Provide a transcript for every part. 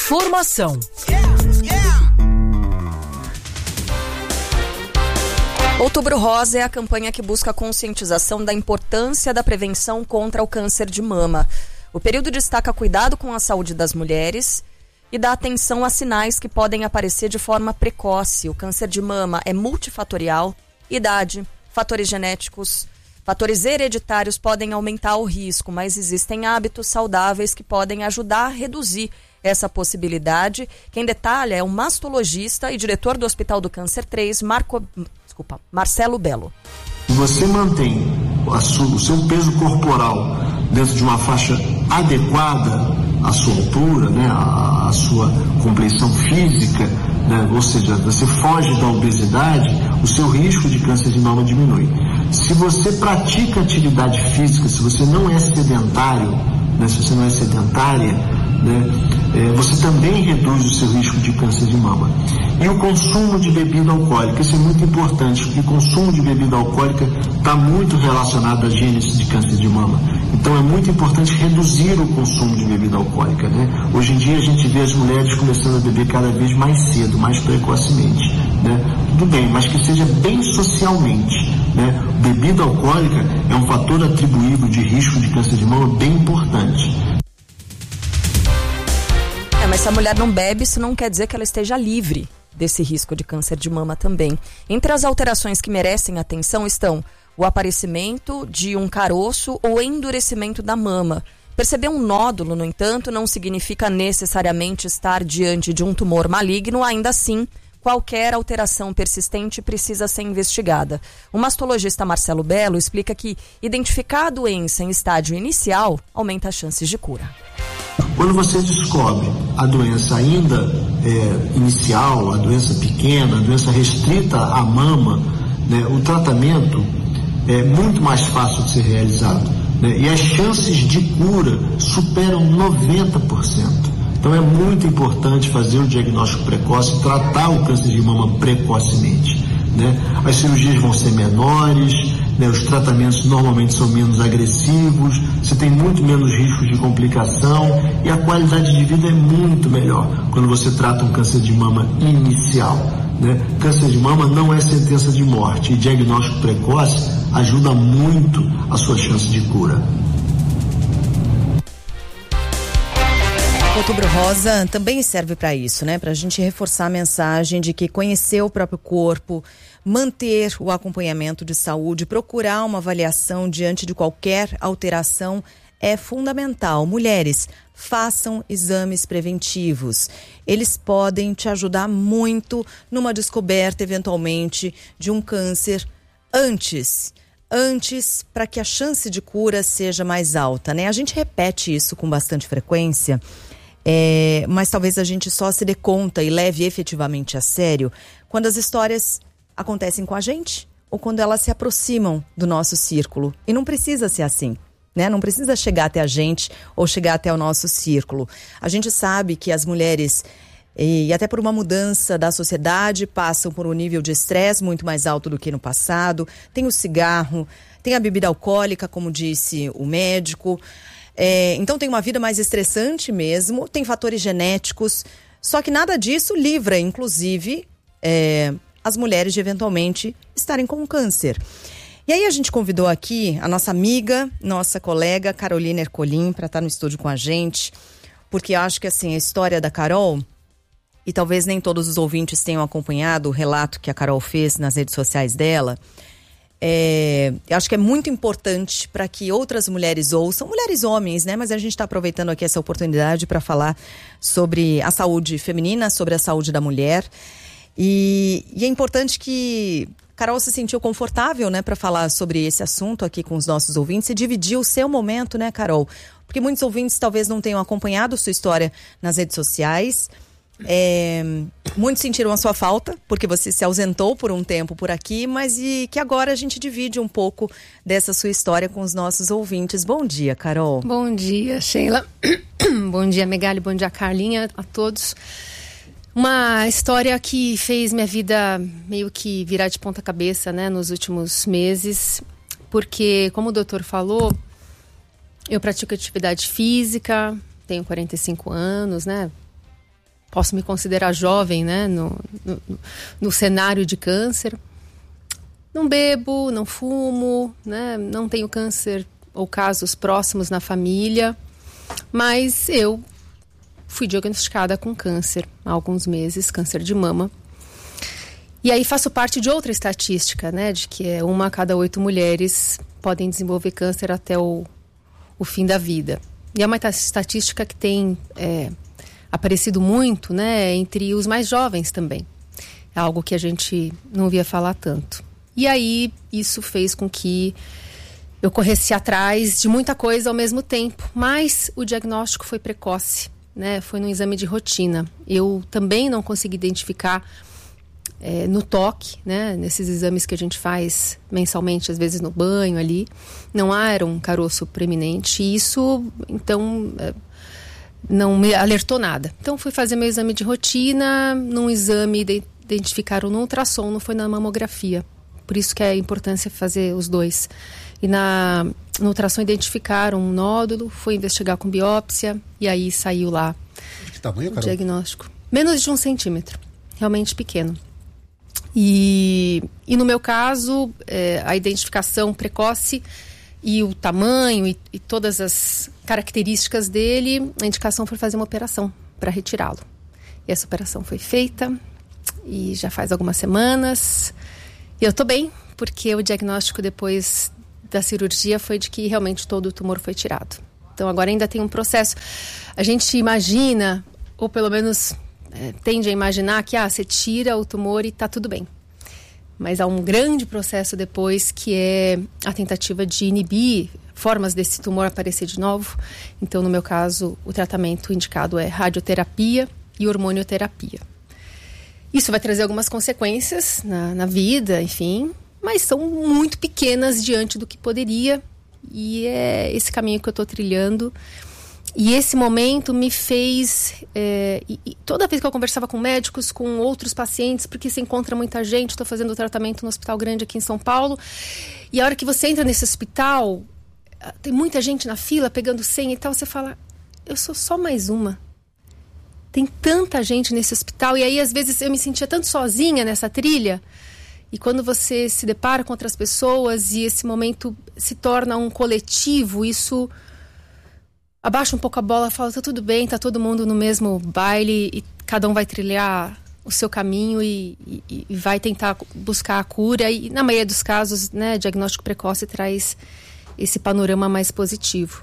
Informação. Outubro Rosa é a campanha que busca a conscientização da importância da prevenção contra o câncer de mama. O período destaca cuidado com a saúde das mulheres e dá atenção a sinais que podem aparecer de forma precoce. O câncer de mama é multifatorial, idade, fatores genéticos, fatores hereditários podem aumentar o risco, mas existem hábitos saudáveis que podem ajudar a reduzir essa possibilidade. Quem detalha é o mastologista e diretor do Hospital do Câncer 3, Marcelo Belo. Você mantém o seu peso corporal dentro de uma faixa adequada à sua altura, né, à sua compleição física, né, ou seja, você foge da obesidade, o seu risco de câncer de mama diminui. Se você pratica atividade física, se você não é sedentário, né, se você não é sedentária, né, você também reduz o seu risco de câncer de mama. E o consumo de bebida alcoólica, isso é muito importante, porque o consumo de bebida alcoólica está muito relacionado à gênese de câncer de mama. Então é muito importante reduzir o consumo de bebida alcoólica, né? Hoje em dia a gente vê as mulheres começando a beber cada vez mais cedo, mais precocemente, né? Tudo bem, mas que seja bem socialmente, né? Bebida alcoólica é um fator atribuído de risco de câncer de mama bem importante. Mas se a mulher não bebe, isso não quer dizer que ela esteja livre desse risco de câncer de mama também. Entre as alterações que merecem atenção estão o aparecimento de um caroço ou endurecimento da mama. Perceber um nódulo, no entanto, não significa necessariamente estar diante de um tumor maligno. Ainda assim, qualquer alteração persistente precisa ser investigada. O mastologista Marcelo Belo explica que identificar a doença em estágio inicial aumenta as chances de cura. Quando você descobre a doença ainda inicial, a doença pequena, a doença restrita à mama, né, o tratamento é muito mais fácil de ser realizado, né, e as chances de cura superam 90%. Então é muito importante fazer o diagnóstico precoce, tratar o câncer de mama precocemente, né? As cirurgias vão ser menores, né? Os tratamentos normalmente são menos agressivos, você tem muito menos riscos de complicação e a qualidade de vida é muito melhor quando você trata um câncer de mama inicial, né? Câncer de mama não é sentença de morte e diagnóstico precoce ajuda muito a sua chance de cura. Outubro Rosa também serve para isso, né? Para a gente reforçar a mensagem de que conhecer o próprio corpo, manter o acompanhamento de saúde, procurar uma avaliação diante de qualquer alteração é fundamental. Mulheres, façam exames preventivos. Eles podem te ajudar muito numa descoberta, eventualmente, de um câncer antes, para que a chance de cura seja mais alta, né? A gente repete isso com bastante frequência, mas talvez a gente só se dê conta e leve efetivamente a sério quando as histórias acontecem com a gente ou quando elas se aproximam do nosso círculo. E não precisa ser assim, né? Não precisa chegar até a gente ou chegar até o nosso círculo. A gente sabe que as mulheres, e até por uma mudança da sociedade, passam por um nível de estresse muito mais alto do que no passado. Tem o cigarro, tem a bebida alcoólica, como disse o médico. Então tem uma vida mais estressante mesmo, tem fatores genéticos, só que nada disso livra, inclusive, as mulheres de eventualmente estarem com câncer. E aí a gente convidou aqui a nossa amiga, nossa colega Carolina Ercolim para estar no estúdio com a gente, porque acho que assim, a história da Carol, e talvez nem todos os ouvintes tenham acompanhado o relato que a Carol fez nas redes sociais dela, eu acho que é muito importante para que outras mulheres ouçam, mulheres e homens, né? Mas a gente está aproveitando aqui essa oportunidade para falar sobre a saúde feminina, sobre a saúde da mulher. E é importante que Carol se sentiu confortável, né, para falar sobre esse assunto aqui com os nossos ouvintes e dividir o seu momento, né, Carol? Porque muitos ouvintes talvez não tenham acompanhado sua história nas redes sociais. Muitos sentiram a sua falta, porque você se ausentou por um tempo por aqui, mas e que agora a gente divide um pouco dessa sua história com os nossos ouvintes. Bom dia, Carol. Bom dia, Sheila. Bom dia, Megali. Bom dia, Carlinha, a todos. Uma história que fez minha vida meio que virar de ponta cabeça, né, nos últimos meses, porque, como o doutor falou, eu pratico atividade física, tenho 45 anos, né? posso me considerar jovem, né, no cenário de câncer. Não bebo, não fumo, né, não tenho câncer ou casos próximos na família, mas eu fui diagnosticada com câncer há alguns meses, câncer de mama. E aí faço parte de outra estatística, né, de que 1 a cada 8 mulheres podem desenvolver câncer até o fim da vida. E é uma estatística que tem aparecido muito, né, entre os mais jovens também. É algo que a gente não via falar tanto. E aí isso fez com que eu corresse atrás de muita coisa ao mesmo tempo, mas o diagnóstico foi precoce, né? Foi no exame de rotina. Eu também não consegui identificar no toque, né? Nesses exames que a gente faz mensalmente, às vezes no banho ali, não era um caroço preeminente. E isso, então, não me alertou nada. Então fui fazer meu exame de rotina, num exame identificaram no ultrassom, não foi na mamografia. Por isso que é a importância fazer os dois. E no ultrassom identificaram um nódulo, foi investigar com biópsia e aí saiu lá que tamanho, o diagnóstico. Menos de 1 centímetro, realmente pequeno. E no meu caso, a identificação precoce e o tamanho e todas as características dele, a indicação foi fazer uma operação para retirá-lo. E essa operação foi feita e já faz algumas semanas. E eu tô bem, porque o diagnóstico depois da cirurgia foi de que realmente todo o tumor foi tirado. Então agora ainda tem um processo. A gente imagina, ou pelo menos tende a imaginar que você tira o tumor e tá tudo bem. Mas há um grande processo depois que é a tentativa de inibir formas desse tumor aparecer de novo. Então no meu caso o tratamento indicado é radioterapia e hormonioterapia. Isso vai trazer algumas consequências na vida, enfim, mas são muito pequenas diante do que poderia. E é esse caminho que eu estou trilhando. E esse momento me fez... e toda vez que eu conversava com médicos, com outros pacientes, porque se encontra muita gente, estou fazendo tratamento no hospital grande aqui em São Paulo, e a hora que você entra nesse hospital, tem muita gente na fila pegando senha e tal, você fala, eu sou só mais uma. Tem tanta gente nesse hospital, e aí às vezes eu me sentia tanto sozinha nessa trilha, e quando você se depara com outras pessoas e esse momento se torna um coletivo, isso abaixa um pouco a bola, fala, tá tudo bem, tá todo mundo no mesmo baile, e cada um vai trilhar o seu caminho e vai tentar buscar a cura, e na maioria dos casos, né, diagnóstico precoce traz esse panorama mais positivo.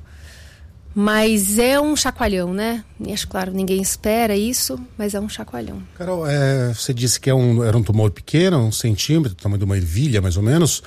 Mas é um chacoalhão, né? E acho, claro, ninguém espera isso, mas é um chacoalhão. Carol, você disse que era um tumor pequeno, 1 centímetro, tamanho de uma ervilha, mais ou menos,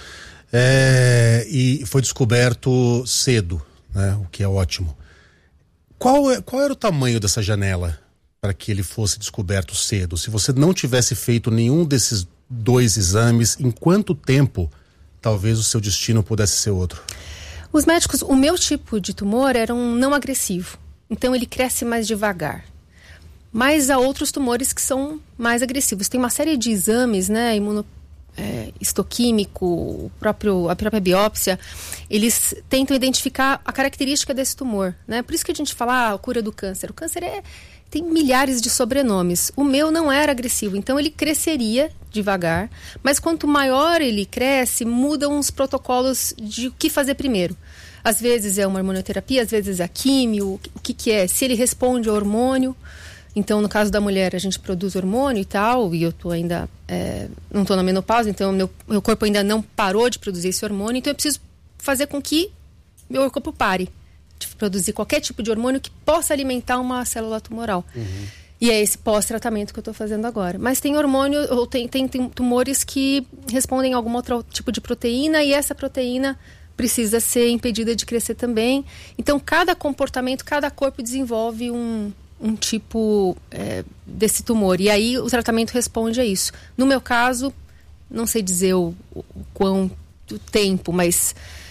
e foi descoberto cedo, né? O que é ótimo. Qual era o tamanho dessa janela para que ele fosse descoberto cedo? Se você não tivesse feito nenhum desses 2 exames, em quanto tempo talvez o seu destino pudesse ser outro? Os médicos, o meu tipo de tumor era um não agressivo, então ele cresce mais devagar. Mas há outros tumores que são mais agressivos. Tem uma série de exames, né, histoquímico, a própria biópsia, eles tentam identificar a característica desse tumor, né? Por isso que a gente fala a cura do câncer. O câncer tem milhares de sobrenomes. O meu não era agressivo, então ele cresceria devagar, mas quanto maior ele cresce, mudam os protocolos de o que fazer primeiro. Às vezes é uma hormonioterapia, às vezes é a químio, o que é? Se ele responde ao hormônio, então no caso da mulher a gente produz hormônio e tal, e eu tô ainda, não estou na menopausa, então meu corpo ainda não parou de produzir esse hormônio, então eu preciso fazer com que meu corpo pare de produzir qualquer tipo de hormônio que possa alimentar uma célula tumoral. Uhum. E é esse pós-tratamento que eu estou fazendo agora. Mas tem hormônio, ou tem tumores que respondem a algum outro tipo de proteína, e essa proteína precisa ser impedida de crescer também. Então, cada comportamento, cada corpo desenvolve um tipo desse tumor. E aí, o tratamento responde a isso. No meu caso, não sei dizer o quanto tempo, mas...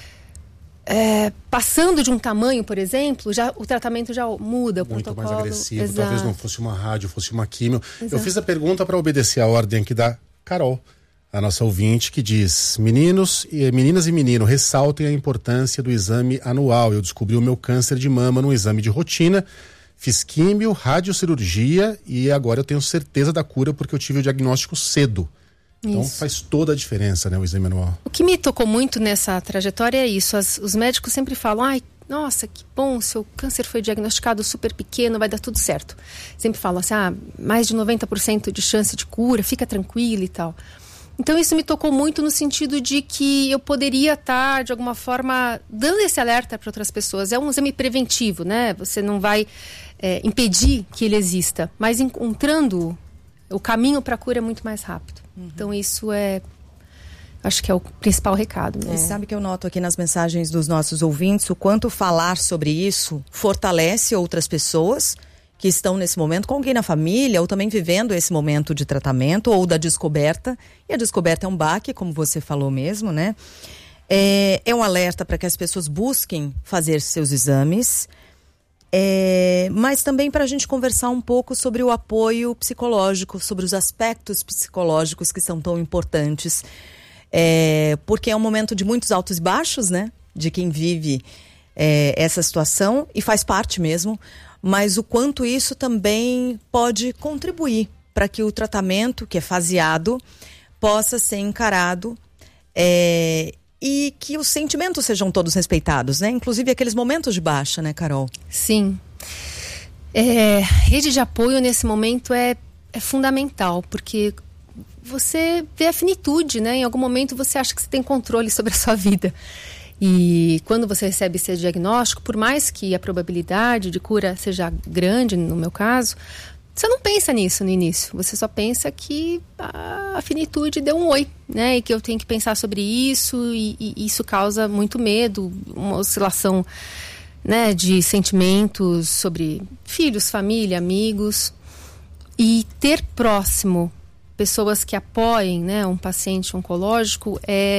passando de um tamanho, por exemplo, o tratamento já muda. Muito mais agressivo. Exato. Talvez não fosse uma rádio, fosse uma químio. Exato. Eu fiz a pergunta para obedecer a ordem aqui da Carol, a nossa ouvinte, que diz: meninas e menino, ressaltem a importância do exame anual. Eu descobri o meu câncer de mama num exame de rotina. Fiz químio, radiocirurgia e agora eu tenho certeza da cura porque eu tive o diagnóstico cedo. Então faz toda a diferença, né, o exame anual. O que me tocou muito nessa trajetória é isso. Os médicos sempre falam, ai, nossa, que bom, seu câncer foi diagnosticado super pequeno, vai dar tudo certo. Sempre falam assim, mais de 90% de chance de cura, fica tranquila e tal. Então isso me tocou muito no sentido de que eu poderia estar, de alguma forma, dando esse alerta para outras pessoas. É um exame preventivo, né? Você não vai impedir que ele exista, mas encontrando o caminho para a cura é muito mais rápido. Então isso acho que é o principal recado. Né? Sabe que eu noto aqui nas mensagens dos nossos ouvintes o quanto falar sobre isso fortalece outras pessoas que estão nesse momento com alguém na família ou também vivendo esse momento de tratamento ou da descoberta. E a descoberta é um baque, como você falou mesmo, né? É um alerta para que as pessoas busquem fazer seus exames, mas também para a gente conversar um pouco sobre o apoio psicológico, sobre os aspectos psicológicos que são tão importantes. Porque é um momento de muitos altos e baixos, né? De quem vive essa situação e faz parte mesmo. Mas o quanto isso também pode contribuir para que o tratamento, que é faseado, possa ser encarado e que os sentimentos sejam todos respeitados, né? Inclusive aqueles momentos de baixa, né, Carol? Sim. Rede de apoio nesse momento é fundamental, porque você vê a finitude, né? Em algum momento você acha que você tem controle sobre a sua vida. E quando você recebe esse diagnóstico, por mais que a probabilidade de cura seja grande, no meu caso, você não pensa nisso no início. Você só pensa que a finitude deu um oi, né? E que eu tenho que pensar sobre isso e isso causa muito medo, uma oscilação, né, de sentimentos sobre filhos, família, amigos. E ter próximo pessoas que apoiem, né, um paciente oncológico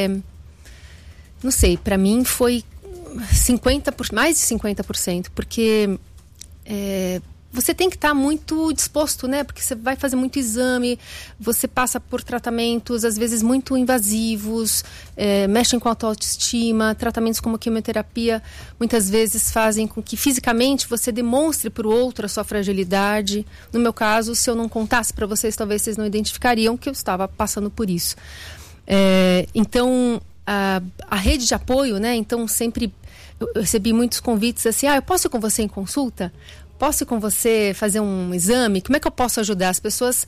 não sei, para mim foi mais de 50%, porque você tem que estar muito disposto, né? Porque você vai fazer muito exame, você passa por tratamentos, às vezes, muito invasivos, mexem com a autoestima, tratamentos como quimioterapia, muitas vezes fazem com que fisicamente você demonstre para o outro a sua fragilidade. No meu caso, se eu não contasse para vocês, talvez vocês não identificariam que eu estava passando por isso. Então, a rede de apoio, né? Então sempre eu recebi muitos convites assim, eu posso ir com você em consulta? Posso ir com você fazer um exame? Como é que eu posso ajudar? As pessoas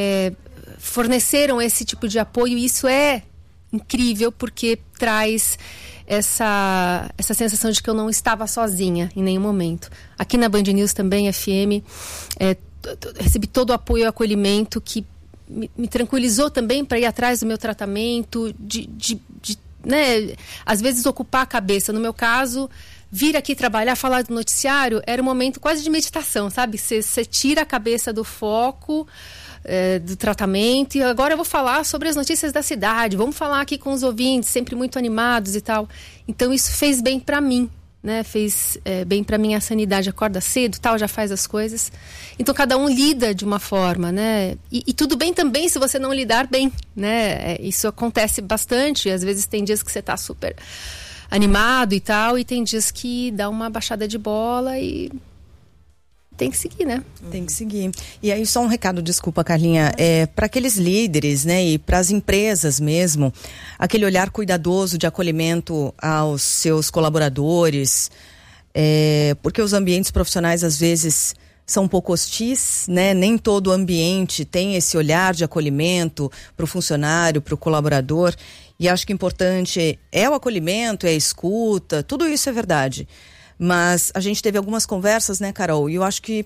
forneceram esse tipo de apoio e isso é incrível porque traz essa sensação de que eu não estava sozinha em nenhum momento. Aqui na Band News também, FM, recebi todo o apoio e acolhimento que me tranquilizou também para ir atrás do meu tratamento, né, às vezes ocupar a cabeça. No meu caso, vir aqui trabalhar, falar do noticiário, era um momento quase de meditação, sabe? Você tira a cabeça do foco do tratamento e agora eu vou falar sobre as notícias da cidade, vamos falar aqui com os ouvintes, sempre muito animados e tal. Então isso fez bem para mim, né? Fez bem para minha sanidade. Acorda cedo, tal, já faz as coisas. Então cada um lida de uma forma, né? E tudo bem também se você não lidar bem, né? Isso acontece bastante. Às vezes tem dias que você está super animado e tal, e tem dias que dá uma baixada de bola e tem que seguir, né? Tem que seguir. E aí só um recado, desculpa, Carlinha, para aqueles líderes, né, e para as empresas mesmo, aquele olhar cuidadoso de acolhimento aos seus colaboradores, porque os ambientes profissionais às vezes são um pouco hostis, né? Nem todo ambiente tem esse olhar de acolhimento para o funcionário, para o colaborador, e acho que importante é o acolhimento, é a escuta, tudo isso é verdade. Mas a gente teve algumas conversas, né, Carol? E eu acho que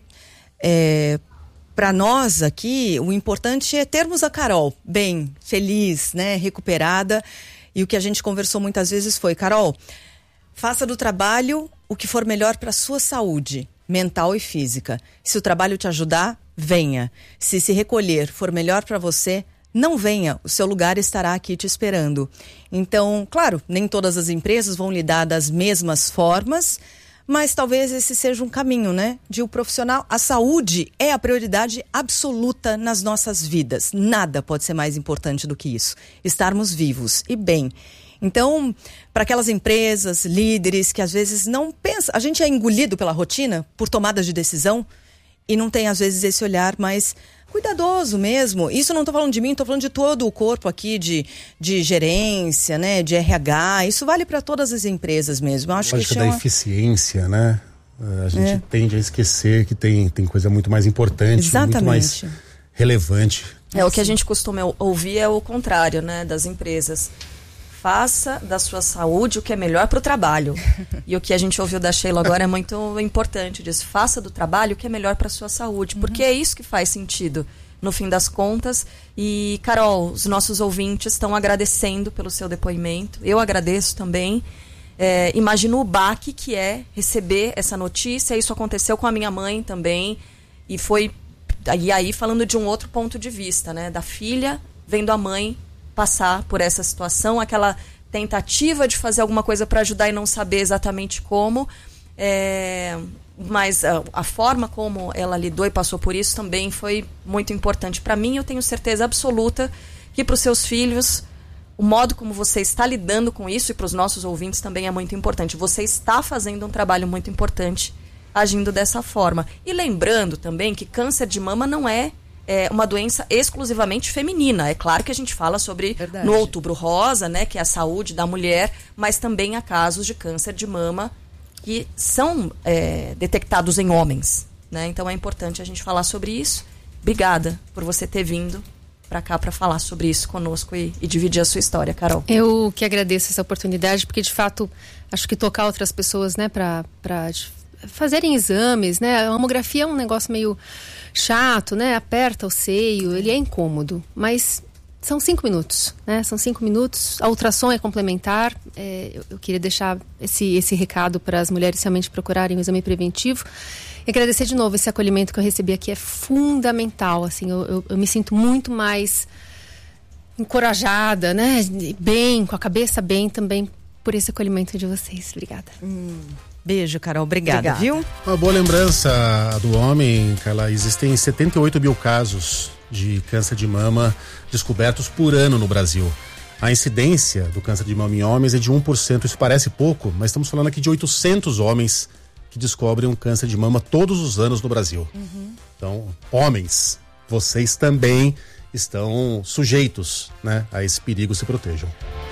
para nós aqui, o importante é termos a Carol bem, feliz, né, recuperada. E o que a gente conversou muitas vezes foi, Carol, faça do trabalho o que for melhor para a sua saúde mental e física. Se o trabalho te ajudar, venha. Se recolher for melhor para você, não venha, o seu lugar estará aqui te esperando. Então, claro, nem todas as empresas vão lidar das mesmas formas, mas talvez esse seja um caminho, né? De um profissional. A saúde é a prioridade absoluta nas nossas vidas. Nada pode ser mais importante do que isso. Estarmos vivos e bem. Então, para aquelas empresas, líderes que às vezes não pensam, a gente é engolido pela rotina, por tomadas de decisão, e não tem às vezes esse olhar mais cuidadoso mesmo. Isso não estou falando de mim, estou falando de todo o corpo aqui de gerência, né, de RH. Isso vale para todas as empresas mesmo. Eu acho que da eficiência, né? A gente tende a esquecer que tem coisa muito mais importante, muito mais relevante. O que a gente costuma ouvir é o contrário, né, das empresas. Faça da sua saúde o que é melhor para o trabalho. E o que a gente ouviu da Sheila agora é muito importante disso. Faça do trabalho o que é melhor para a sua saúde. Porque é isso que faz sentido, no fim das contas. E, Carol, os nossos ouvintes estão agradecendo pelo seu depoimento. Eu agradeço também. Imagino o baque que é receber essa notícia. Isso aconteceu com a minha mãe também. E aí falando de um outro ponto de vista, né? Da filha vendo a mãe passar por essa situação, aquela tentativa de fazer alguma coisa para ajudar e não saber exatamente como, mas a forma como ela lidou e passou por isso também foi muito importante para mim. Eu tenho certeza absoluta que para os seus filhos, o modo como você está lidando com isso, e para os nossos ouvintes também é muito importante. Você está fazendo um trabalho muito importante agindo dessa forma. E lembrando também que câncer de mama não é uma doença exclusivamente feminina. É claro que a gente fala sobre no Outubro Rosa, né, que é a saúde da mulher, mas também há casos de câncer de mama que são detectados em homens, né? Então é importante a gente falar sobre isso. Obrigada por você ter vindo para cá para falar sobre isso conosco e dividir a sua história, Carol. Eu que agradeço essa oportunidade, porque de fato acho que tocar outras pessoas, né, para fazerem exames, né? A mamografia é um negócio meio chato, né? Aperta o seio, ele é incômodo, mas são 5 minutos, né? São 5 minutos. A ultrassom é complementar. Eu queria deixar esse recado para as mulheres realmente procurarem o exame preventivo. E agradecer de novo esse acolhimento que eu recebi aqui, é fundamental. Assim, eu me sinto muito mais encorajada, né? Bem, com a cabeça bem também por esse acolhimento de vocês. Obrigada. Beijo, Carol. Obrigada, viu? Uma boa lembrança do homem, Carla. Existem 78 mil casos de câncer de mama descobertos por ano no Brasil. A incidência do câncer de mama em homens é de 1%. Isso parece pouco, mas estamos falando aqui de 800 homens que descobrem um câncer de mama todos os anos no Brasil. Então, homens, vocês também estão sujeitos, né, a esse perigo. Se protejam.